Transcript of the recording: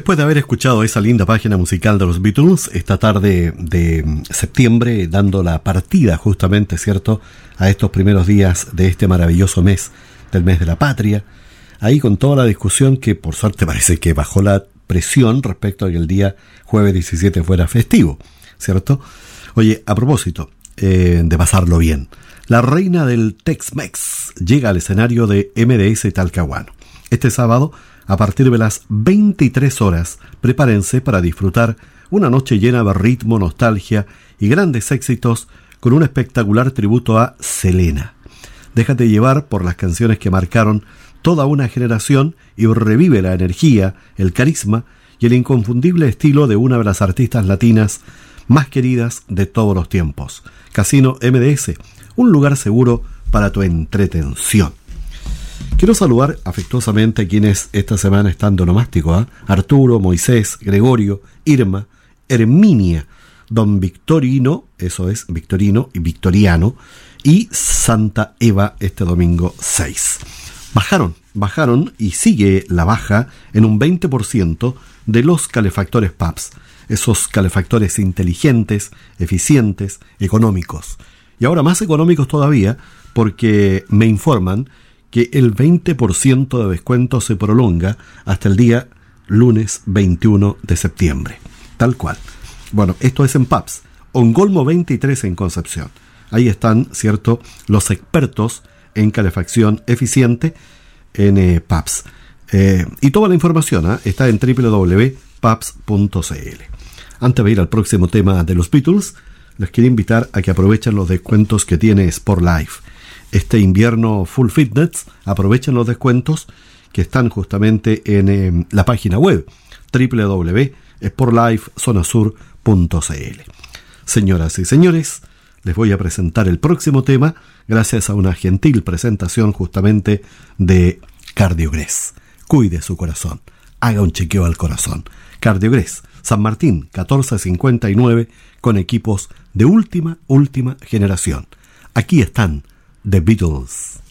Después de haber escuchado esa linda página musical de los Beatles, esta tarde de septiembre, dando la partida justamente, ¿cierto?, a estos primeros días de este maravilloso mes, del mes de la patria, ahí con toda la discusión que por suerte parece que bajó la presión respecto a que el día jueves 17 fuera festivo, ¿cierto? Oye, a propósito de pasarlo bien, la reina del Tex-Mex llega al escenario de MDS Talcahuano. Este sábado, a partir de las 23 horas, prepárense para disfrutar una noche llena de ritmo, nostalgia y grandes éxitos con un espectacular tributo a Selena. Déjate llevar por las canciones que marcaron toda una generación y revive la energía, el carisma y el inconfundible estilo de una de las artistas latinas más queridas de todos los tiempos. Casino MDS, un lugar seguro para tu entretención. Quiero saludar afectuosamente a quienes esta semana están de onomástico, Arturo, Moisés, Gregorio, Irma, Herminia, Don Victorino, eso es, Victorino y Victoriano, y Santa Eva este domingo 6. Bajaron y sigue la baja en un 20% de los calefactores PAPS, esos calefactores inteligentes, eficientes, económicos. Y ahora más económicos todavía porque me informan que el 20% de descuento se prolonga hasta el día lunes 21 de septiembre. Tal cual. Bueno, esto es en PAPS, Ongolmo 23 en Concepción. Ahí están, ¿cierto?, los expertos en calefacción eficiente en PAPS. Y toda la información está en www.paps.cl. Antes de ir al próximo tema de los Beatles, les quiero invitar a que aprovechen los descuentos que tiene Sport Life. Este invierno Full Fitness, aprovechen los descuentos que están justamente en la página web www.sportlifezonasur.cl. Señoras y señores, les voy a presentar el próximo tema gracias a una gentil presentación justamente de Cardiogres. Cuide su corazón, haga un chequeo al corazón. Cardiogres, San Martín 1459, con equipos de última generación. Aquí están The Beatles.